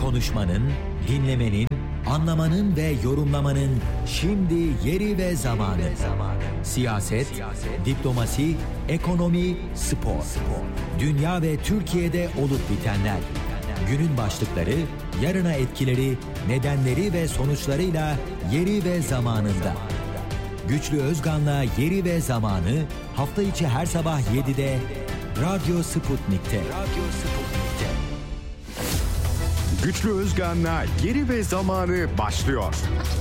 Konuşmanın, dinlemenin, anlamanın ve yorumlamanın şimdi yeri ve zamanı. Siyaset, diplomasi, ekonomi, spor. Dünya ve Türkiye'de olup bitenler. Günün başlıkları, yarına etkileri, nedenleri ve sonuçlarıyla yeri ve zamanında. Güçlü Özgan'la Yeri ve Zamanı hafta içi her sabah 7'de Radyo Sputnik'te. Güçlü Özgan'la Yeri ve Zamanı başlıyor.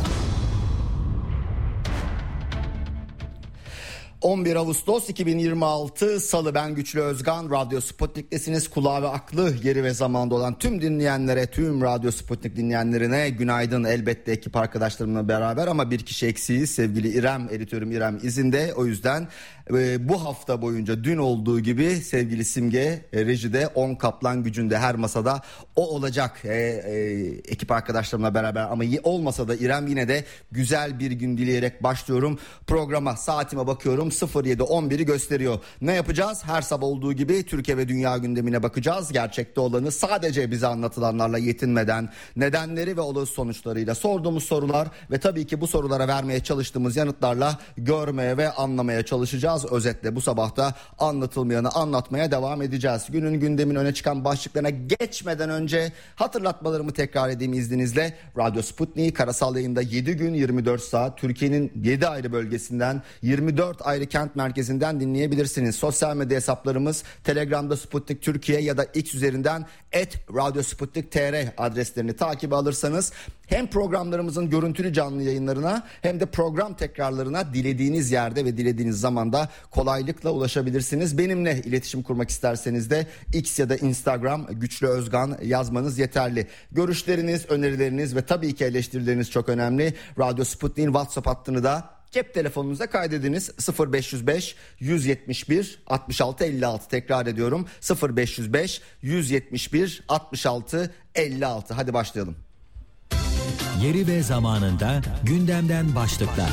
11 Ağustos 2026 Salı, ben Güçlü Özgan. Radyo Sputnik'tesiniz. Kulağı ve aklı yeri ve zamanda olan tüm dinleyenlere, tüm Radyo Sputnik dinleyenlerine günaydın. Elbette ekip arkadaşlarımla beraber ama bir kişi eksiyiz. Sevgili İrem, editörüm İrem izinde. O yüzden bu hafta boyunca dün olduğu gibi sevgili Simge rejide, 10 kaplan gücünde her masada o olacak ekip arkadaşlarımla beraber. Ama olmasa da İrem, yine de güzel bir gün dileyerek başlıyorum programa. Saatime bakıyorum, 07.11'i gösteriyor. Ne yapacağız? Her sabah olduğu gibi Türkiye ve dünya gündemine bakacağız. Gerçekte olanı sadece bize anlatılanlarla yetinmeden, nedenleri ve olası sonuçlarıyla, sorduğumuz sorular ve tabii ki bu sorulara vermeye çalıştığımız yanıtlarla görmeye ve anlamaya çalışacağız. Özetle bu sabahta anlatılmayanı anlatmaya devam edeceğiz. Günün gündemin öne çıkan başlıklarına geçmeden önce hatırlatmalarımı tekrar edeyim izninizle. Radyo Sputnik karasal yayında 7 gün 24 saat Türkiye'nin 7 ayrı bölgesinden, 24 ayrı kent merkezinden dinleyebilirsiniz. Sosyal medya hesaplarımız Telegram'da Sputnik Türkiye ya da X üzerinden @radyosputnik.tr adreslerini takip alırsanız hem programlarımızın görüntülü canlı yayınlarına hem de program tekrarlarına dilediğiniz yerde ve dilediğiniz zamanda kolaylıkla ulaşabilirsiniz. Benimle iletişim kurmak isterseniz de X ya da Instagram Güçlü Özgan yazmanız yeterli. Görüşleriniz, önerileriniz ve tabii ki eleştirileriniz çok önemli. Radyo Sputnik'in WhatsApp hattını da cep telefonunuza kaydediniz. 0505 171 66 56, tekrar ediyorum 0505 171 66 56. Hadi başlayalım. Yeri ve zamanında gündemden başlıklar.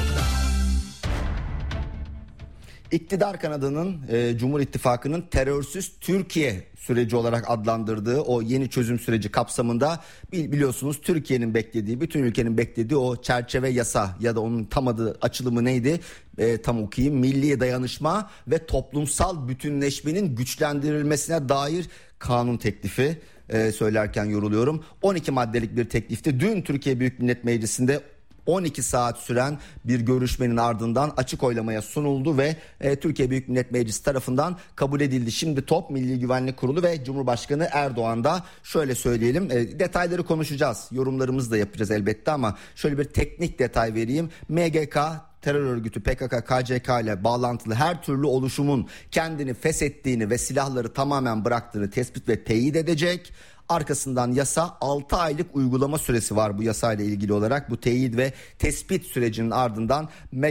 İktidar kanadının Cumhur İttifakı'nın terörsüz Türkiye süreci olarak adlandırdığı o yeni çözüm süreci kapsamında biliyorsunuz Türkiye'nin beklediği, bütün ülkenin beklediği o çerçeve yasa ya da onun tam adı, açılımı neydi? Tam okuyayım. Milli dayanışma ve toplumsal bütünleşmenin güçlendirilmesine dair kanun teklifi. Söylerken yoruluyorum. 12 maddelik bir teklifti. Dün Türkiye Büyük Millet Meclisi'nde 12 saat süren bir görüşmenin ardından açık oylamaya sunuldu ve Türkiye Büyük Millet Meclisi tarafından kabul edildi. Şimdi top Milli Güvenlik Kurulu ve Cumhurbaşkanı Erdoğan'da. Şöyle söyleyelim, detayları konuşacağız, yorumlarımızı da yapacağız elbette ama şöyle bir teknik detay vereyim. MGK, terör örgütü PKK-KCK ile bağlantılı her türlü oluşumun kendini feshettiğini ve silahları tamamen bıraktığını tespit ve teyit edecek. Arkasından yasa 6 aylık uygulama süresi var bu yasayla ilgili olarak. Bu teyit ve tespit sürecinin ardından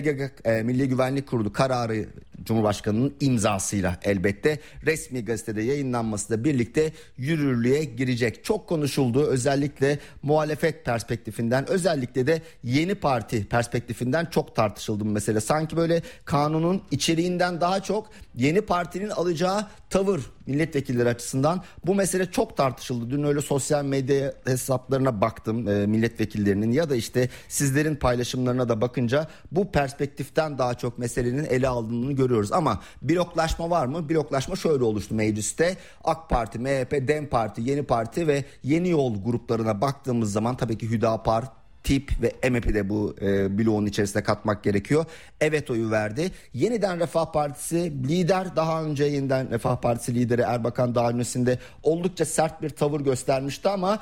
Milli Güvenlik Kurulu kararı Cumhurbaşkanı'nın imzasıyla elbette resmi gazetede yayınlanmasıyla birlikte yürürlüğe girecek. Çok konuşuldu, özellikle muhalefet perspektifinden, özellikle de yeni parti perspektifinden çok tartışıldı bu mesele. Sanki böyle kanunun içeriğinden daha çok yeni partinin alacağı tavır milletvekilleri açısından bu mesele çok tartışıldı. Dün öyle sosyal medya hesaplarına baktım milletvekillerinin ya da işte sizlerin paylaşımlarına da bakınca bu perspektiften daha çok meselenin ele alındığını görüyoruz. Ama bloklaşma var mı? Bloklaşma şöyle oluştu mecliste. AK Parti, MHP, DEM Parti, Yeni Parti ve Yeni Yol gruplarına baktığımız zaman tabii ki Hüdapar, TİP ve MHP de bu bloğun içerisine katmak gerekiyor. Evet oyu verdi. Yeniden Refah Partisi lider, daha önce Yeniden Refah Partisi lideri Erbakan daha öncesinde oldukça sert bir tavır göstermişti ama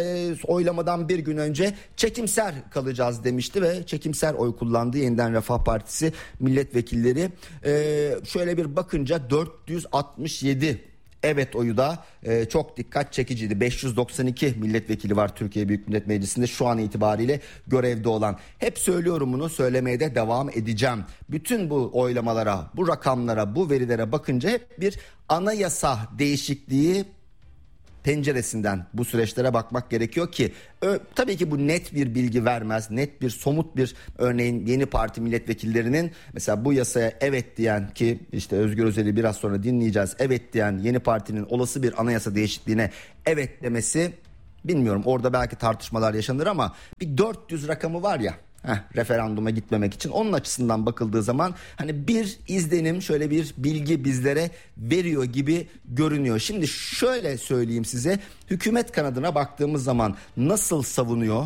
oylamadan bir gün önce çekimser kalacağız demişti ve çekimser oy kullandı Yeniden Refah Partisi milletvekilleri. Şöyle bir bakınca 467 evet oyu da çok dikkat çekiciydi. 592 milletvekili var Türkiye Büyük Millet Meclisi'nde şu an itibariyle görevde olan. Hep söylüyorum bunu, söylemeye de devam edeceğim. Bütün bu oylamalara, bu rakamlara, bu verilere bakınca hep bir anayasa değişikliği penceresinden bu süreçlere bakmak gerekiyor ki tabii ki bu net bir bilgi vermez. Net bir somut bir, örneğin Yeni Parti milletvekillerinin mesela bu yasaya evet diyen, ki işte Özgür Özel'i biraz sonra dinleyeceğiz, evet diyen Yeni Parti'nin olası bir anayasa değişikliğine evet demesi Bilmiyorum, orada belki tartışmalar yaşanır ama bir 400 rakamı var ya. Referanduma gitmemek için, onun açısından bakıldığı zaman hani bir izlenim, şöyle bir bilgi bizlere veriyor gibi görünüyor. Şimdi şöyle söyleyeyim size, hükümet kanadına baktığımız zaman nasıl savunuyor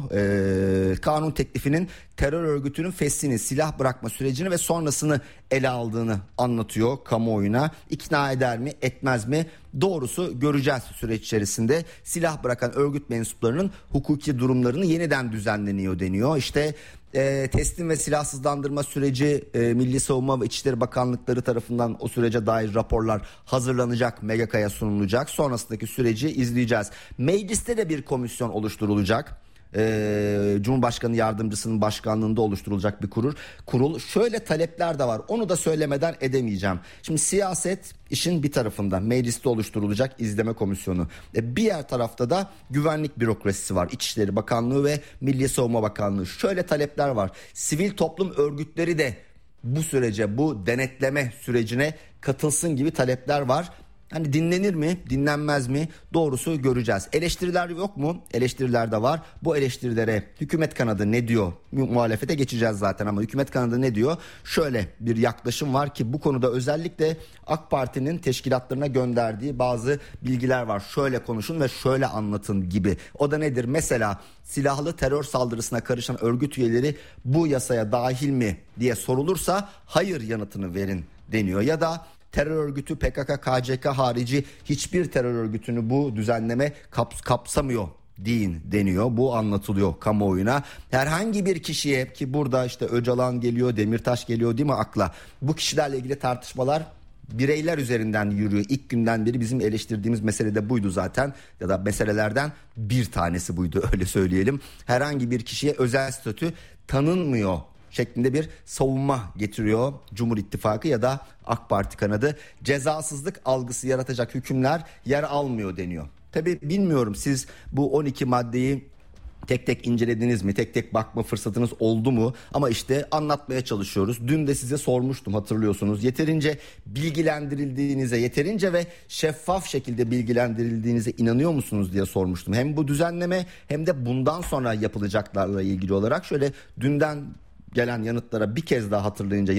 kanun teklifinin terör örgütünün feslini, silah bırakma sürecini ve sonrasını ele aldığını anlatıyor kamuoyuna. İkna eder mi, etmez mi? Doğrusu göreceğiz süreç içerisinde. Silah bırakan örgüt mensuplarının hukuki durumlarını yeniden düzenleniyor deniyor. İşte teslim ve silahsızlandırma süreci Milli Savunma ve İçişleri Bakanlıkları tarafından o sürece dair raporlar hazırlanacak, MGK'ya sunulacak. Sonrasındaki süreci izleyeceğiz. Mecliste de bir komisyon oluşturulacak. Cumhurbaşkanı Yardımcısının başkanlığında oluşturulacak bir kurul. Şöyle talepler de var, onu da söylemeden edemeyeceğim. Şimdi siyaset işin bir tarafında, mecliste oluşturulacak izleme komisyonu. Bir diğer tarafta da güvenlik bürokrasisi var. İçişleri Bakanlığı ve Milli Savunma Bakanlığı. Şöyle talepler var. Sivil toplum örgütleri de bu sürece, bu denetleme sürecine katılsın gibi talepler var. Hani dinlenir mi, dinlenmez mi? Doğrusu göreceğiz. Eleştiriler yok mu? Eleştiriler de var. Bu eleştirilere hükümet kanadı ne diyor? Muhalefete geçeceğiz zaten ama hükümet kanadı ne diyor? Şöyle bir yaklaşım var ki bu konuda özellikle AK Parti'nin teşkilatlarına gönderdiği bazı bilgiler var. Şöyle konuşun ve şöyle anlatın gibi. O da nedir? Mesela silahlı terör saldırısına karışan örgüt üyeleri bu yasaya dahil mi diye sorulursa hayır yanıtını verin deniyor. Ya da terör örgütü PKK, KCK harici hiçbir terör örgütünü bu düzenleme kapsamıyor deyin deniyor. Bu anlatılıyor kamuoyuna. Herhangi bir kişiye, ki burada işte Öcalan geliyor, Demirtaş geliyor değil mi akla? Bu kişilerle ilgili tartışmalar bireyler üzerinden yürüyor. İlk günden beri bizim eleştirdiğimiz mesele de buydu zaten, ya da meselelerden bir tanesi buydu, öyle söyleyelim. Herhangi bir kişiye özel statü tanınmıyor şeklinde bir savunma getiriyor Cumhur İttifakı ya da AK Parti kanadı. Cezasızlık algısı yaratacak hükümler yer almıyor deniyor. Tabii bilmiyorum, siz bu 12 maddeyi tek tek incelediniz mi? Tek tek bakma fırsatınız oldu mu? Ama işte anlatmaya çalışıyoruz. Dün de size sormuştum, hatırlıyorsunuz. Yeterince bilgilendirildiğinize, yeterince ve şeffaf şekilde bilgilendirildiğinize inanıyor musunuz diye sormuştum. Hem bu düzenleme hem de bundan sonra yapılacaklarla ilgili olarak şöyle dünden gelen yanıtları bir kez daha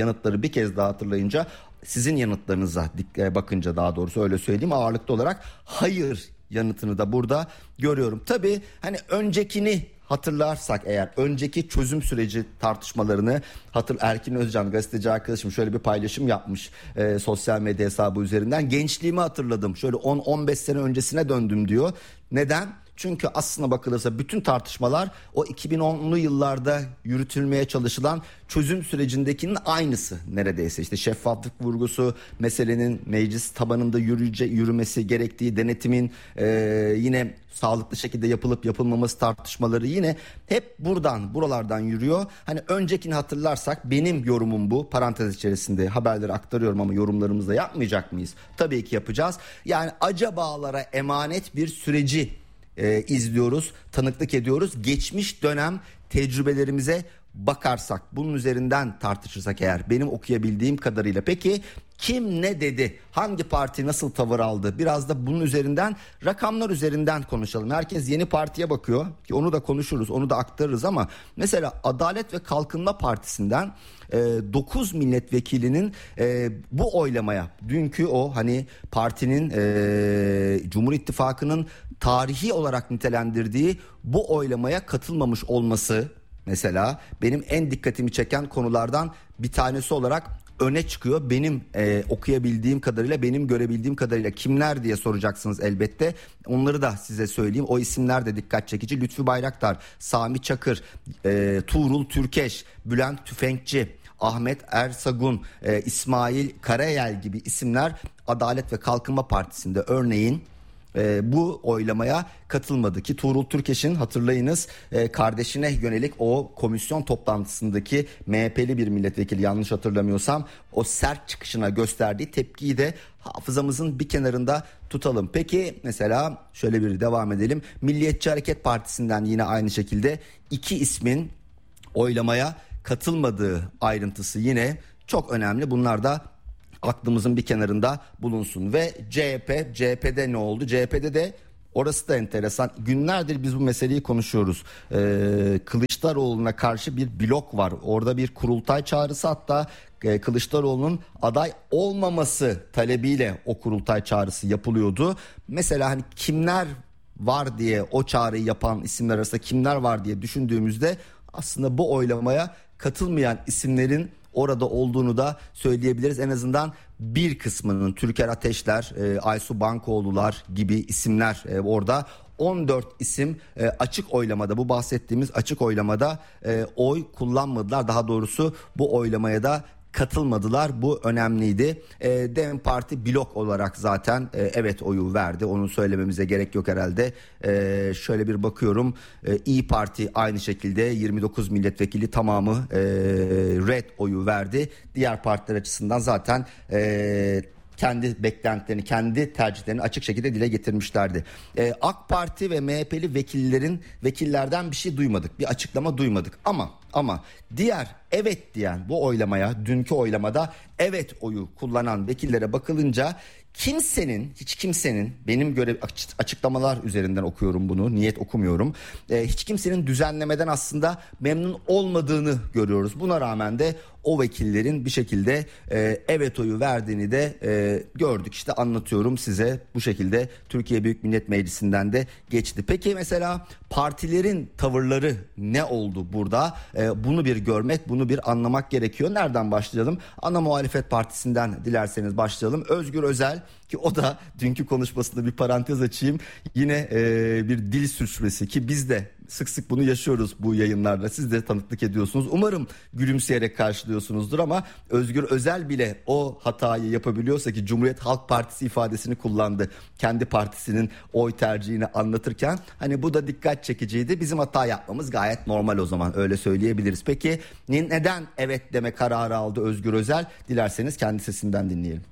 hatırlayınca sizin yanıtlarınıza bakınca, daha doğrusu öyle söyleyeyim, ağırlıklı olarak hayır yanıtını da burada görüyorum. Tabii hani öncekini hatırlarsak eğer, önceki çözüm süreci tartışmalarını Erkin Özcan, gazeteci arkadaşım, şöyle bir paylaşım yapmış sosyal medya hesabı üzerinden. Gençliğimi hatırladım, şöyle 10-15 sene öncesine döndüm diyor. Neden? Çünkü aslına bakılırsa bütün tartışmalar o 2010'lu yıllarda yürütülmeye çalışılan çözüm sürecindekinin aynısı neredeyse. İşte şeffaflık vurgusu, meselenin meclis tabanında yürümesi gerektiği, denetimin yine sağlıklı şekilde yapılıp yapılmaması tartışmaları yine hep buralardan yürüyor. Hani öncekini hatırlarsak, benim yorumum bu. Parantez içerisinde haberleri aktarıyorum ama yorumlarımızı da yapmayacak mıyız? Tabii ki yapacağız. Yani acabalara emanet bir süreci izliyoruz, tanıklık ediyoruz. Geçmiş dönem tecrübelerimize bakarsak, bunun üzerinden tartışırsak eğer, benim okuyabildiğim kadarıyla. Peki kim ne dedi? Hangi parti nasıl tavır aldı? Biraz da bunun üzerinden, rakamlar üzerinden konuşalım. Herkes yeni partiye bakıyor ki onu da konuşuruz, onu da aktarırız ama mesela Adalet ve Kalkınma Partisi'nden 9 milletvekilinin bu oylamaya, dünkü o hani partinin Cumhur İttifakı'nın tarihi olarak nitelendirdiği bu oylamaya katılmamış olması mesela benim en dikkatimi çeken konulardan bir tanesi olarak öne çıkıyor. Benim okuyabildiğim kadarıyla, benim görebildiğim kadarıyla. Kimler diye soracaksınız elbette. Onları da size söyleyeyim. O isimler de dikkat çekici. Lütfü Bayraktar, Sami Çakır, Tuğrul Türkeş, Bülent Tüfekçi, Ahmet Ersagun, İsmail Karayel gibi isimler Adalet ve Kalkınma Partisi'nde örneğin bu oylamaya katılmadı ki Tuğrul Türkeş'in, hatırlayınız, kardeşine yönelik o komisyon toplantısındaki MHP'li bir milletvekili, yanlış hatırlamıyorsam, o sert çıkışına gösterdiği tepkiyi de hafızamızın bir kenarında tutalım. Peki mesela şöyle bir devam edelim. Milliyetçi Hareket Partisi'nden yine aynı şekilde 2 ismin oylamaya katılmadığı ayrıntısı yine çok önemli. Bunlar da aklımızın bir kenarında bulunsun. Ve CHP'de ne oldu? CHP'de de Orası da enteresan. Günlerdir biz bu meseleyi konuşuyoruz. Kılıçdaroğlu'na karşı bir blok var. Orada bir kurultay çağrısı, hatta Kılıçdaroğlu'nun aday olmaması talebiyle o kurultay çağrısı yapılıyordu. Mesela hani kimler var diye, o çağrıyı yapan isimler arasında kimler var diye düşündüğümüzde aslında bu oylamaya katılmayan isimlerin orada olduğunu da söyleyebiliriz. En azından bir kısmının, Türker Ateşler, Aysu Bankoğlular gibi isimler orada. 14 isim açık oylamada, bu bahsettiğimiz açık oylamada oy kullanmadılar. Daha doğrusu bu oylamaya da katılmadılar. Bu önemliydi. DEM Parti blok olarak zaten evet oyu verdi. Onu söylememize gerek yok herhalde. Şöyle bir bakıyorum. İYİ Parti aynı şekilde 29 milletvekili tamamı red oyu verdi. Diğer partiler açısından zaten kendi beklentilerini, kendi tercihlerini açık şekilde dile getirmişlerdi. AK Parti ve MHP'li vekillerden bir şey duymadık. Bir açıklama duymadık. Ama diğer evet diyen, bu oylamaya, dünkü oylamada evet oyu kullanan vekillere bakılınca hiç kimsenin, benim görev açıklamalar üzerinden okuyorum bunu, niyet okumuyorum. Hiç kimsenin düzenlemeden aslında memnun olmadığını görüyoruz. Buna rağmen de o vekillerin bir şekilde evet oyu verdiğini de gördük. İşte anlatıyorum size, bu şekilde Türkiye Büyük Millet Meclisi'nden de geçti. Peki mesela partilerin tavırları ne oldu burada? Bunu bir görmek, bunu bir anlamak gerekiyor. Nereden başlayalım? Ana Muhalefet Partisi'nden dilerseniz başlayalım. Özgür Özel, ki o da dünkü konuşmasında, bir parantez açayım, yine bir dil sürçmesi, ki biz de sık sık bunu yaşıyoruz bu yayınlarda. Siz de tanıklık ediyorsunuz. Umarım gülümseyerek karşılıyorsunuzdur ama Özgür Özel bile o hatayı yapabiliyorsa, ki Cumhuriyet Halk Partisi ifadesini kullandı kendi partisinin oy tercihini anlatırken, hani bu da dikkat çekiciydi. Bizim hata yapmamız gayet normal, o zaman öyle söyleyebiliriz. Peki neden evet deme kararı aldı Özgür Özel? Dilerseniz kendi sesinden dinleyelim.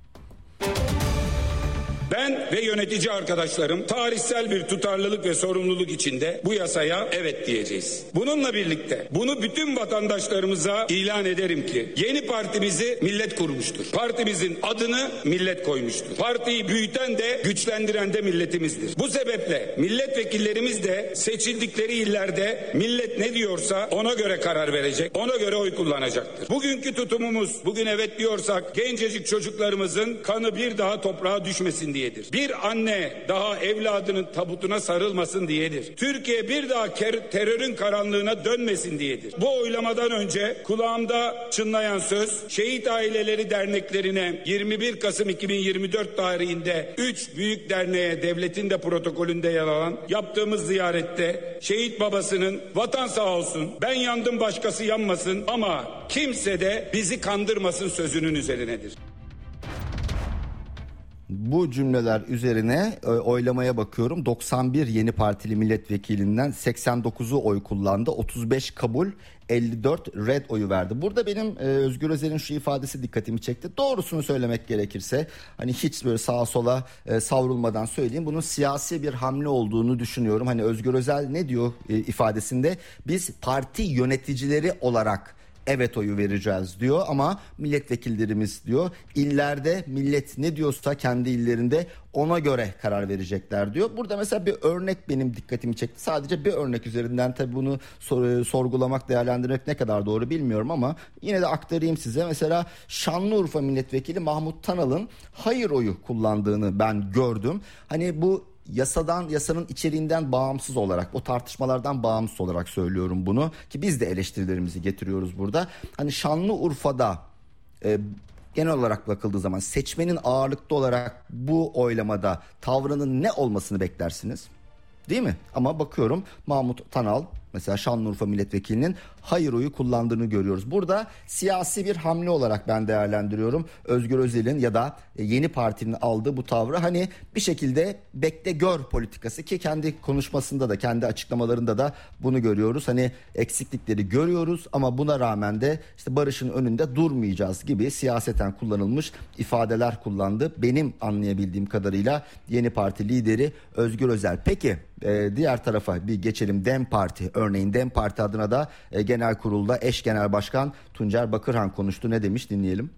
Ben ve yönetici arkadaşlarım tarihsel bir tutarlılık ve sorumluluk içinde bu yasaya evet diyeceğiz. Bununla birlikte bunu bütün vatandaşlarımıza ilan ederim ki yeni partimizi millet kurmuştur. Partimizin adını millet koymuştur. Partiyi büyüten de güçlendiren de milletimizdir. Bu sebeple milletvekillerimiz de seçildikleri illerde millet ne diyorsa ona göre karar verecek, ona göre oy kullanacaktır. Bugünkü tutumumuz, bugün evet diyorsak gencecik çocuklarımızın kanı bir daha toprağa düşmesin diyedir. Bir anne daha evladının tabutuna sarılmasın diyedir. Türkiye bir daha terörün karanlığına dönmesin diyedir. Bu oylamadan önce kulağımda çınlayan söz, Şehit Aileleri Derneklerine 21 Kasım 2024 tarihinde 3 büyük derneğe devletin de protokolünde yer alan yaptığımız ziyarette şehit babasının vatan sağ olsun, ben yandım başkası yanmasın ama kimse de bizi kandırmasın sözünün üzerinedir. Bu cümleler üzerine oylamaya bakıyorum. 91 yeni partili milletvekilinden 89'u oy kullandı. 35 kabul, 54 red oyu verdi. Burada benim Özgür Özel'in şu ifadesi dikkatimi çekti. Doğrusunu söylemek gerekirse, hani hiç böyle sağa sola savrulmadan söyleyeyim, bunun siyasi bir hamle olduğunu düşünüyorum. Hani Özgür Özel ne diyor ifadesinde? Biz parti yöneticileri olarak evet oyu vereceğiz diyor ama milletvekillerimiz diyor illerde millet ne diyorsa kendi illerinde ona göre karar verecekler diyor. Burada mesela bir örnek benim dikkatimi çekti. Sadece bir örnek üzerinden tabii bunu sorgulamak, değerlendirmek ne kadar doğru bilmiyorum ama yine de aktarayım size. Mesela Şanlıurfa Milletvekili Mahmut Tanal'ın hayır oyu kullandığını ben gördüm. Hani bu yasanın içeriğinden bağımsız olarak, o tartışmalardan bağımsız olarak söylüyorum bunu, ki biz de eleştirilerimizi getiriyoruz burada. Hani Şanlıurfa'da genel olarak bakıldığı zaman seçmenin ağırlıklı olarak bu oylamada tavrının ne olmasını beklersiniz? Değil mi? Ama bakıyorum Mahmut Tanal mesela Şanlıurfa milletvekilinin hayır oyu kullandığını görüyoruz. Burada siyasi bir hamle olarak ben değerlendiriyorum Özgür Özel'in ya da yeni partinin aldığı bu tavrı. Hani bir şekilde bekle gör politikası, ki kendi konuşmasında da kendi açıklamalarında da bunu görüyoruz. Hani eksiklikleri görüyoruz ama buna rağmen de işte barışın önünde durmayacağız gibi siyaseten kullanılmış ifadeler kullandı. Benim anlayabildiğim kadarıyla yeni parti lideri Özgür Özel. Peki diğer tarafa bir geçelim. DEM Parti, örneğin DEM Parti adına da genel kurulda eş genel başkan Tuncer Bakırhan konuştu. Ne demiş, dinleyelim.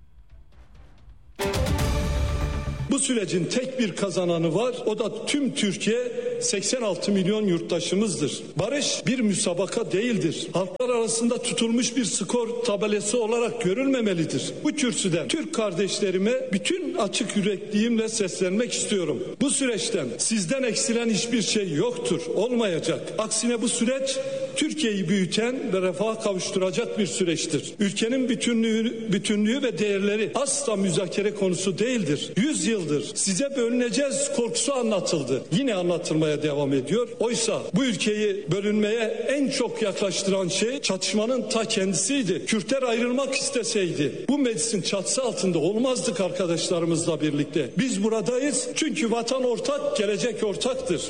Bu sürecin tek bir kazananı var. O da tüm Türkiye 86 milyon yurttaşımızdır. Barış bir müsabaka değildir. Halklar arasında tutulmuş bir skor tabelası olarak görülmemelidir. Bu kürsüden Türk kardeşlerime bütün açık yürekliğimle seslenmek istiyorum. Bu süreçten sizden eksilen hiçbir şey yoktur, olmayacak. Aksine bu süreç Türkiye'yi büyüten ve refaha kavuşturacak bir süreçtir. Ülkenin bütünlüğü ve değerleri asla müzakere konusu değildir. 100 yıldır size bölüneceğiz korkusu anlatıldı. Yine anlatılmaya devam ediyor. Oysa bu ülkeyi bölünmeye en çok yaklaştıran şey çatışmanın ta kendisiydi. Kürtler ayrılmak isteseydi bu meclisin çatısı altında olmazdık arkadaşlarımızla birlikte. Biz buradayız çünkü vatan ortak, gelecek ortaktır.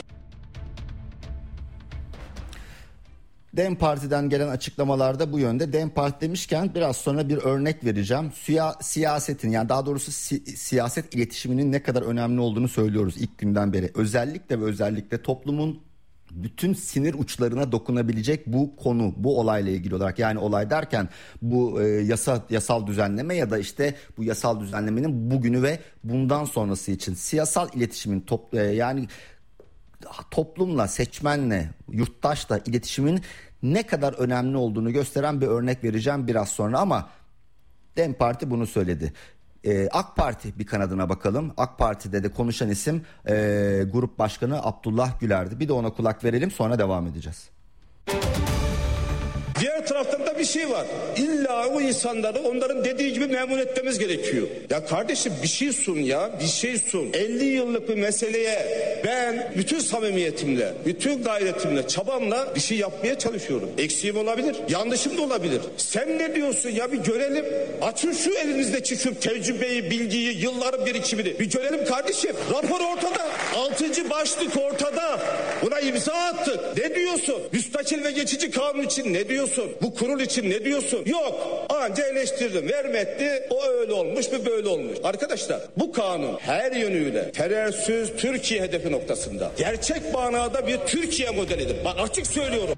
DEM Parti'den gelen açıklamalarda bu yönde. DEM Parti demişken biraz sonra bir örnek vereceğim. Siyasetin, yani daha doğrusu siyaset iletişiminin ne kadar önemli olduğunu söylüyoruz ilk günden beri. Özellikle toplumun bütün sinir uçlarına dokunabilecek bu konu, bu olayla ilgili olarak, yani olay derken bu yasal düzenleme ya da işte bu yasal düzenlemenin bugünü ve bundan sonrası için siyasal iletişimin yani toplumla, seçmenle, yurttaşla iletişimin ne kadar önemli olduğunu gösteren bir örnek vereceğim biraz sonra, ama DEM Parti bunu söyledi. AK Parti bir kanadına bakalım. AK Parti'de de konuşan isim Grup Başkanı Abdullah Güler'di. Bir de ona kulak verelim, sonra devam edeceğiz. Diğer taraftan da bir şey var. İlla o insanları onların dediği gibi memnun etmemiz gerekiyor. Ya kardeşim bir şey sun ya. Bir şey sun. 50 yıllık bir meseleye ben bütün samimiyetimle, bütün gayretimle, çabamla bir şey yapmaya çalışıyorum. Eksiğim olabilir. Yanlışım da olabilir. Sen ne diyorsun ya, bir görelim. Açın şu elinizdeki şu tecrübeyi, bilgiyi, yılların birikimini. Bir görelim kardeşim. Rapor ortada. 6. başlık ortada. Buna imza attık. Ne diyorsun? Müstakil ve geçici kanun için ne diyorsun? Bu kurul için ne diyorsun? Yok. Anca eleştirdim. Vermetti. O öyle olmuş, bu böyle olmuş. Arkadaşlar bu kanun her yönüyle terörsüz Türkiye hedefi noktasında gerçek manada bir Türkiye modelidir. Bak açık söylüyorum.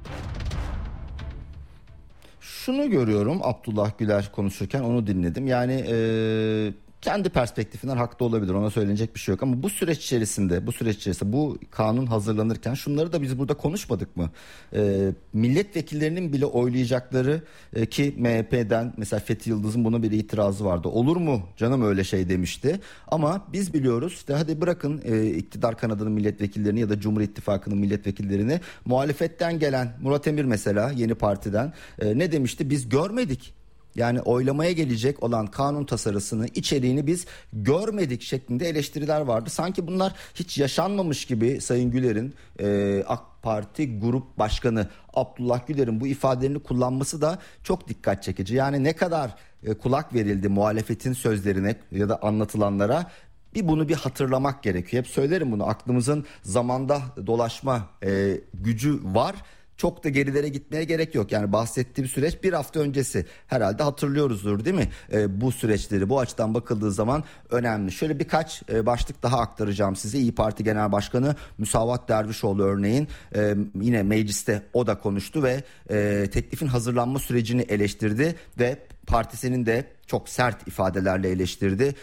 Şunu görüyorum, Abdullah Güler konuşurken onu dinledim. Yani kendi perspektifinden haklı olabilir, ona söylenecek bir şey yok, ama bu süreç içerisinde bu kanun hazırlanırken şunları da biz burada konuşmadık mı? Milletvekillerinin bile oylayacakları, ki MHP'den mesela Fethi Yıldız'ın buna bir itirazı vardı. Olur mu canım öyle şey demişti, ama biz biliyoruz işte, hadi bırakın iktidar kanadının milletvekillerini ya da Cumhur İttifakı'nın milletvekillerini, muhalefetten gelen Murat Emir mesela Yeni Parti'den ne demişti? Biz görmedik. Yani oylamaya gelecek olan kanun tasarısını, içeriğini biz görmedik şeklinde eleştiriler vardı. Sanki bunlar hiç yaşanmamış gibi Sayın Güler'in, AK Parti Grup Başkanı Abdullah Güler'in bu ifadelerini kullanması da çok dikkat çekici. Yani ne kadar kulak verildi muhalefetin sözlerine ya da anlatılanlara, bunu bir hatırlamak gerekiyor. Hep söylerim bunu, aklımızın zamanda dolaşma gücü var. Çok da gerilere gitmeye gerek yok. Yani bahsettiğim süreç bir hafta öncesi. Herhalde hatırlıyoruzdur değil mi? Bu süreçleri, bu açıdan bakıldığı zaman önemli. Şöyle birkaç başlık daha aktaracağım size. İYİ Parti Genel Başkanı Müsavat Dervişoğlu örneğin yine mecliste o da konuştu ve teklifin hazırlanma sürecini eleştirdi ve partisinin de çok sert ifadelerle eleştirdi.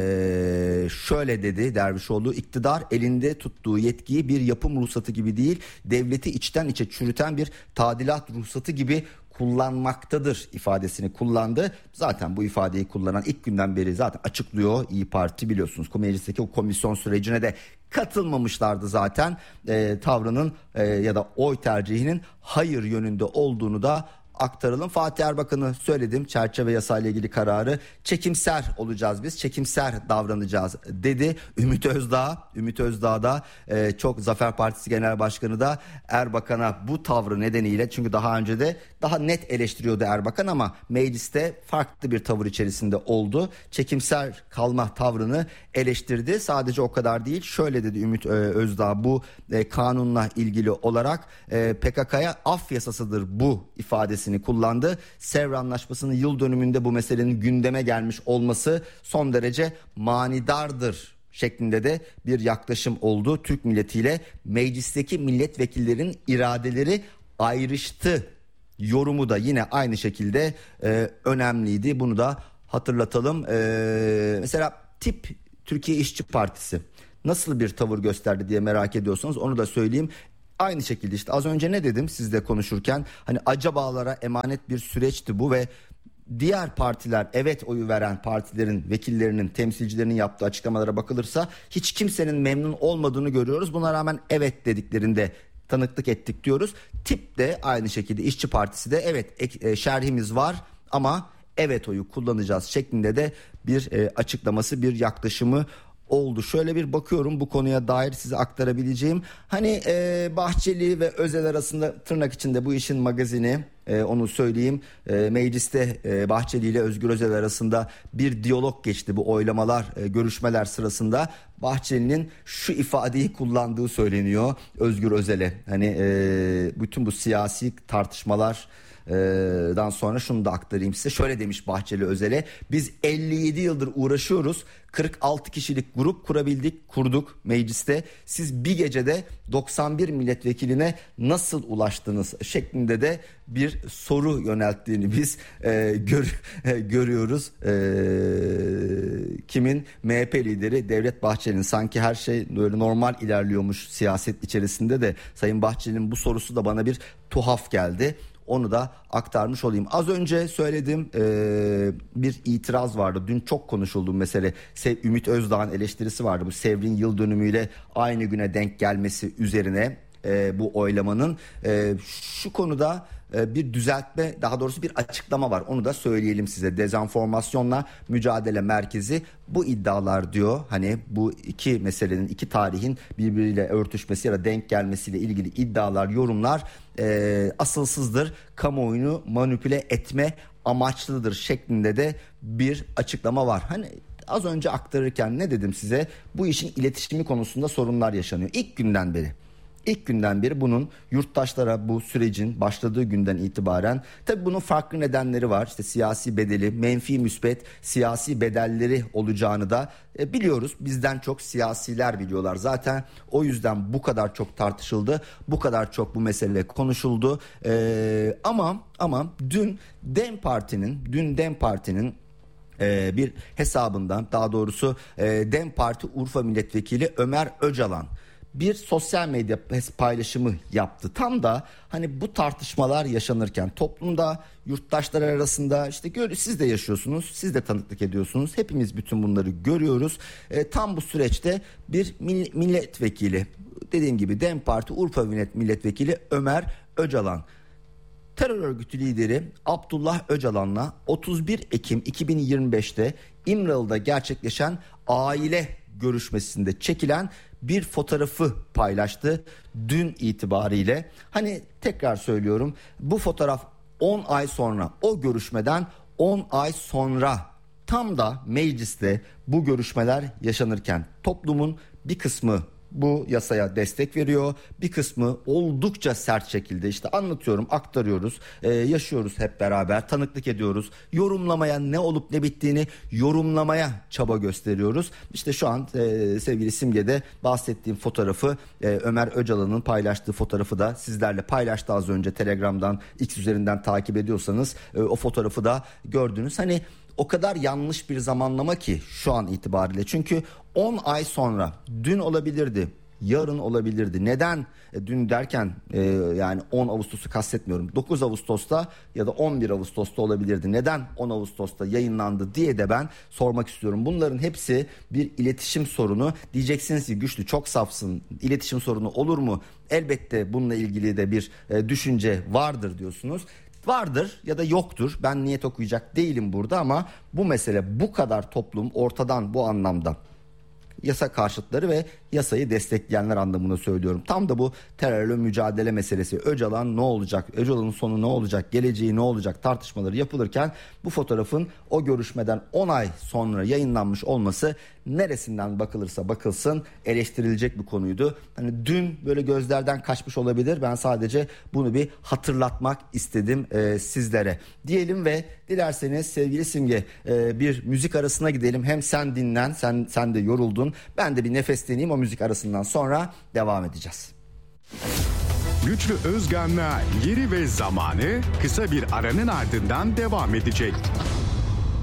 Şöyle dedi Dervişoğlu: iktidar elinde tuttuğu yetkiyi bir yapım ruhsatı gibi değil, devleti içten içe çürüten bir tadilat ruhsatı gibi kullanmaktadır ifadesini kullandı. Zaten bu ifadeyi kullanan ilk günden beri zaten açıklıyor İYİ Parti, biliyorsunuz. Meclisteki o komisyon sürecine de katılmamışlardı zaten. Tavrının ya da oy tercihinin hayır yönünde olduğunu da aktaralım. Fatih Erbakan'ı söyledim, çerçeve yasayla ilgili kararı çekimser olacağız, biz çekimser davranacağız dedi. Ümit Özdağ da çok, Zafer Partisi Genel Başkanı da Erbakan'a bu tavrı nedeniyle, çünkü daha önce de daha net eleştiriyordu Erbakan ama mecliste farklı bir tavır içerisinde oldu. Çekimser kalma tavrını eleştirdi. Sadece o kadar değil, şöyle dedi Ümit Özdağ bu kanunla ilgili olarak: PKK'ya af yasasıdır bu ifadesini kullandı. Sevr Anlaşması'nın yıl dönümünde bu meselenin gündeme gelmiş olması son derece manidardır şeklinde de bir yaklaşım oldu. Türk milletiyle meclisteki milletvekillerin iradeleri ayrıştı yorumu da yine aynı şekilde önemliydi. Bunu da hatırlatalım. Mesela TİP, Türkiye İşçi Partisi. nasıl bir tavır gösterdi diye merak ediyorsanız onu da söyleyeyim. Aynı şekilde işte az önce ne dedim sizle konuşurken, hani acabalara emanet bir süreçti bu ve diğer partiler, evet oyu veren partilerin vekillerinin, temsilcilerinin yaptığı açıklamalara bakılırsa hiç kimsenin memnun olmadığını görüyoruz. Buna rağmen evet dediklerinde tanıklık ettik diyoruz. Tip de aynı şekilde, İşçi Partisi de evet şerhimiz var ama evet oyu kullanacağız şeklinde de bir açıklaması, bir yaklaşımı oldu. Şöyle bir bakıyorum bu konuya dair size aktarabileceğim. Hani Bahçeli ve Özel arasında tırnak içinde bu işin magazini, onu söyleyeyim. Mecliste Bahçeli ile Özgür Özel arasında bir diyalog geçti bu oylamalar, görüşmeler sırasında. Bahçeli'nin şu ifadeyi kullandığı söyleniyor Özgür Özel'e. Hani bütün bu siyasi tartışmalardan sonra şunu da aktarayım size. Şöyle demiş Bahçeli Özel'e: biz 57 yıldır uğraşıyoruz. 46 kişilik grup kurduk mecliste. Siz bir gecede 91 milletvekiline nasıl ulaştınız şeklinde de bir soru yönelttiğini biz görüyoruz. Kimin? MHP lideri Devlet Bahçeli'nin. Sanki her şey böyle normal ilerliyormuş siyaset içerisinde de Sayın Bahçeli'nin bu sorusu da bana bir tuhaf geldi. Onu da aktarmış olayım. Az önce söyledim, bir itiraz vardı. Dün çok konuşuldu mesele. Ümit Özdağ'ın eleştirisi vardı. Bu Sevr'in yıl dönümüyle aynı güne denk gelmesi üzerine bu oylamanın. Şu konuda bir düzeltme, daha doğrusu bir açıklama var. Onu da söyleyelim size. Dezenformasyonla Mücadele Merkezi bu iddialar diyor. Hani bu iki meselenin, iki tarihin birbiriyle örtüşmesi ya da denk gelmesiyle ilgili iddialar, yorumlar asılsızdır. Kamuoyunu manipüle etme amaçlıdır şeklinde de bir açıklama var. Hani az önce aktarırken ne dedim size? Bu işin iletişimi konusunda sorunlar yaşanıyor. İlk günden beri bunun yurttaşlara bu sürecin başladığı günden itibaren, tabii bunun farklı nedenleri var. İşte siyasi bedeli, menfi müspet siyasi bedelleri olacağını da biliyoruz. Bizden çok siyasiler biliyorlar. Zaten o yüzden bu kadar çok tartışıldı. Bu kadar çok bu mesele konuşuldu. Ama dün Dem Parti'nin bir hesabından, daha doğrusu Dem Parti Urfa Milletvekili Ömer Öcalan bir sosyal medya paylaşımı yaptı. Tam da hani bu tartışmalar yaşanırken toplumda, yurttaşlar arasında, işte siz de yaşıyorsunuz, siz de tanıklık ediyorsunuz. Hepimiz bütün bunları görüyoruz. Tam bu süreçte bir milletvekili, dediğim gibi Dem Parti Urfa Milletvekili Ömer Öcalan, terör örgütü lideri Abdullah Öcalan'la 31 Ekim 2025'te İmralı'da gerçekleşen aile görüşmesinde çekilen bir fotoğrafı paylaştı dün itibariyle. Hani tekrar söylüyorum, bu fotoğraf 10 ay sonra, o görüşmeden 10 ay sonra, tam da mecliste bu görüşmeler yaşanırken toplumun bir kısmı bu yasaya destek veriyor, bir kısmı oldukça sert şekilde, işte anlatıyorum, aktarıyoruz, yaşıyoruz hep beraber, tanıklık ediyoruz, yorumlamaya, ne olup ne bittiğini yorumlamaya çaba gösteriyoruz. İşte şu an sevgili Simge'de bahsettiğim fotoğrafı, Ömer Öcalan'ın paylaştığı fotoğrafı da sizlerle paylaştı az önce. Telegram'dan, X üzerinden takip ediyorsanız o fotoğrafı da gördünüz. Hani o kadar yanlış bir zamanlama ki şu an itibariyle. Çünkü 10 ay sonra, dün olabilirdi, yarın olabilirdi. Neden dün derken yani 10 Ağustos'u kastetmiyorum. 9 Ağustos'ta ya da 11 Ağustos'ta olabilirdi. Neden 10 Ağustos'ta yayınlandı diye de ben sormak istiyorum. Bunların hepsi bir iletişim sorunu. Diyeceksiniz ki Güçlü çok safsın, İletişim sorunu olur mu? Elbette bununla ilgili de bir düşünce vardır diyorsunuz. Vardır ya da yoktur. Ben niyet okuyacak değilim burada ama bu mesele, bu kadar toplum ortadan bu anlamda, yasa karşıtları ve yasayı destekleyenler anlamında söylüyorum. Tam da bu terörle mücadele meselesi, Öcalan ne olacak, Öcalan'ın sonu ne olacak, geleceği ne olacak tartışmaları yapılırken bu fotoğrafın o görüşmeden 10 ay sonra yayınlanmış olması neresinden bakılırsa bakılsın eleştirilecek bir konuydu. Hani dün böyle gözlerden kaçmış olabilir. Ben sadece bunu bir hatırlatmak istedim sizlere. Diyelim ve dilerseniz sevgili Simge bir müzik arasına gidelim. Hem sen dinlen, sen de yoruldun. Ben de bir nefesleneyim, o müzik arasından sonra devam edeceğiz. Güçlü Özgan'la Yeri ve Zamanı kısa bir aranın ardından devam edecek.